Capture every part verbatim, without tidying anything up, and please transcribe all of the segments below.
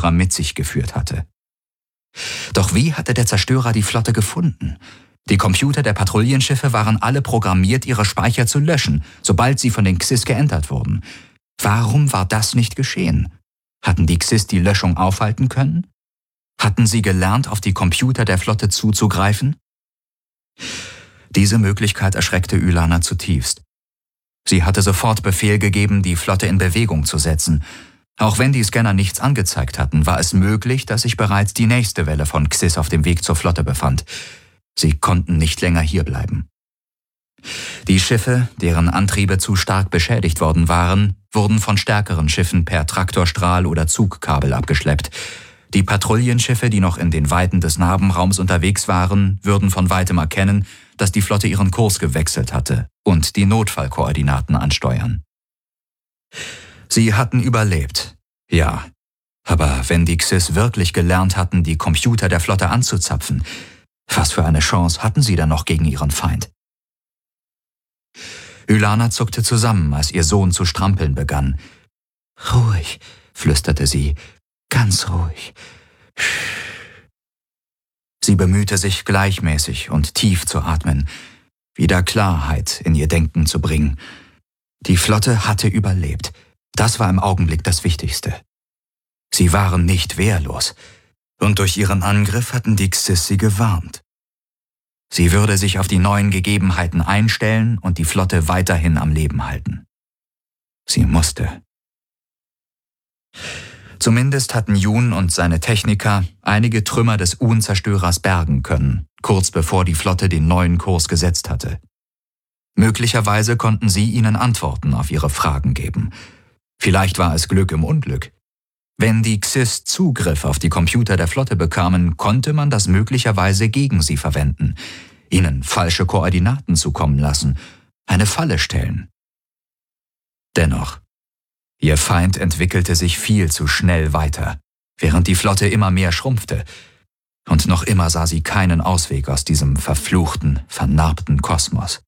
Zerstörer mit sich geführt hatte. Doch wie hatte der Zerstörer die Flotte gefunden? Die Computer der Patrouillenschiffe waren alle programmiert, ihre Speicher zu löschen, sobald sie von den Xys geentert wurden. Warum war das nicht geschehen? Hatten die Xys die Löschung aufhalten können? Hatten sie gelernt, auf die Computer der Flotte zuzugreifen? Diese Möglichkeit erschreckte Ylana zutiefst. Sie hatte sofort Befehl gegeben, die Flotte in Bewegung zu setzen. Auch wenn die Scanner nichts angezeigt hatten, war es möglich, dass sich bereits die nächste Welle von Xys auf dem Weg zur Flotte befand. Sie konnten nicht länger hierbleiben. Die Schiffe, deren Antriebe zu stark beschädigt worden waren, wurden von stärkeren Schiffen per Traktorstrahl oder Zugkabel abgeschleppt. Die Patrouillenschiffe, die noch in den Weiten des Nabenraums unterwegs waren, würden von weitem erkennen, dass die Flotte ihren Kurs gewechselt hatte und die Notfallkoordinaten ansteuern. Sie hatten überlebt, ja. Aber wenn die Xys wirklich gelernt hatten, die Computer der Flotte anzuzapfen, was für eine Chance hatten sie dann noch gegen ihren Feind? Ylana zuckte zusammen, als ihr Sohn zu strampeln begann. »Ruhig«, flüsterte sie, »ganz ruhig.« Sie bemühte sich, gleichmäßig und tief zu atmen, wieder Klarheit in ihr Denken zu bringen. Die Flotte hatte überlebt. Das war im Augenblick das Wichtigste. Sie waren nicht wehrlos, und durch ihren Angriff hatten die Xys sie gewarnt. Sie würde sich auf die neuen Gegebenheiten einstellen und die Flotte weiterhin am Leben halten. Sie musste. Zumindest hatten Jun und seine Techniker einige Trümmer des Un-Zerstörers bergen können, kurz bevor die Flotte den neuen Kurs gesetzt hatte. Möglicherweise konnten sie ihnen Antworten auf ihre Fragen geben. Vielleicht war es Glück im Unglück. Wenn die Xys Zugriff auf die Computer der Flotte bekamen, konnte man das möglicherweise gegen sie verwenden, ihnen falsche Koordinaten zukommen lassen, eine Falle stellen. Dennoch, ihr Feind entwickelte sich viel zu schnell weiter, während die Flotte immer mehr schrumpfte, und noch immer sah sie keinen Ausweg aus diesem verfluchten, vernarbten Kosmos.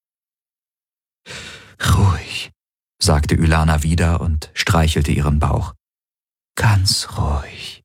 »Ruhig«, sagte Ylana wieder und streichelte ihren Bauch. »Ganz ruhig.«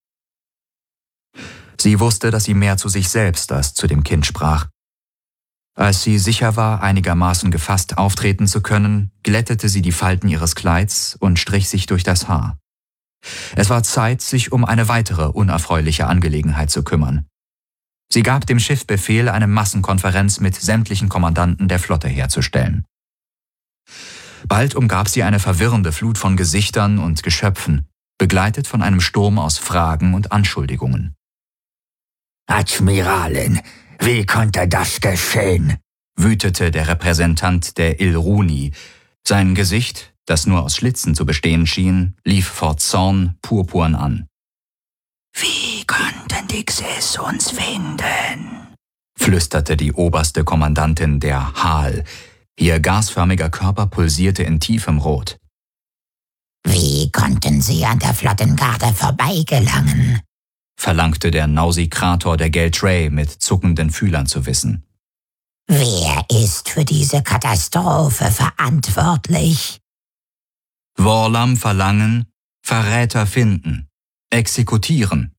Sie wusste, dass sie mehr zu sich selbst als zu dem Kind sprach. Als sie sicher war, einigermaßen gefasst auftreten zu können, glättete sie die Falten ihres Kleids und strich sich durch das Haar. Es war Zeit, sich um eine weitere unerfreuliche Angelegenheit zu kümmern. Sie gab dem Schiff Befehl, eine Massenkonferenz mit sämtlichen Kommandanten der Flotte herzustellen. Bald umgab sie eine verwirrende Flut von Gesichtern und Geschöpfen, begleitet von einem Sturm aus Fragen und Anschuldigungen. »Admiralin, wie konnte das geschehen?« wütete der Repräsentant der Ilruni. Sein Gesicht, das nur aus Schlitzen zu bestehen schien, lief vor Zorn purpurn an. »Wie konnten die Xys uns finden?« flüsterte die oberste Kommandantin der Hal. Ihr gasförmiger Körper pulsierte in tiefem Rot. »Wie konnten sie an der Flottengarde vorbeigelangen?« verlangte der Nausikrator der Geltray mit zuckenden Fühlern zu wissen. »Wer ist für diese Katastrophe verantwortlich?« Worlam verlangen, Verräter finden, exekutieren.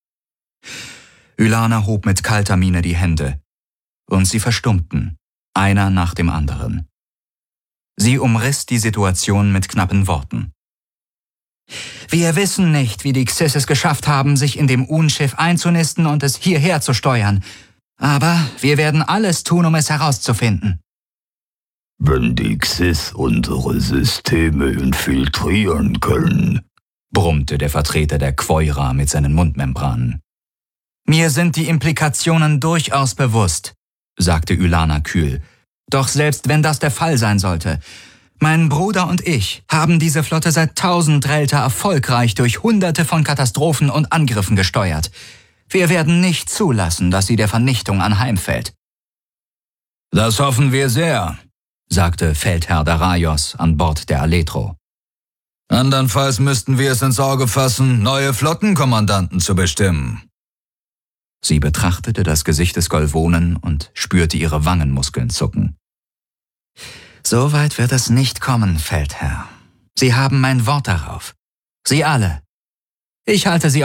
Ylana hob mit kalter Miene die Hände, und sie verstummten, einer nach dem anderen. Sie umriss die Situation mit knappen Worten. »Wir wissen nicht, wie die Xys es geschafft haben, sich in dem Un-Schiff einzunisten und es hierher zu steuern. Aber wir werden alles tun, um es herauszufinden.« »Wenn die Xys unsere Systeme infiltrieren können«, brummte der Vertreter der Quoira mit seinen Mundmembranen. »Mir sind die Implikationen durchaus bewusst«, sagte Ylana kühl. »Doch selbst wenn das der Fall sein sollte, mein Bruder und ich haben diese Flotte seit tausend Relta erfolgreich durch Hunderte von Katastrophen und Angriffen gesteuert. Wir werden nicht zulassen, dass sie der Vernichtung anheimfällt.« »Das hoffen wir sehr«, sagte Feldherr Daraios an Bord der Aletro. »Andernfalls müssten wir es ins Auge fassen, neue Flottenkommandanten zu bestimmen.« Sie betrachtete das Gesicht des Golvonen und spürte ihre Wangenmuskeln zucken. »So weit wird es nicht kommen, Feldherr. Sie haben mein Wort darauf. Sie alle. Ich halte Sie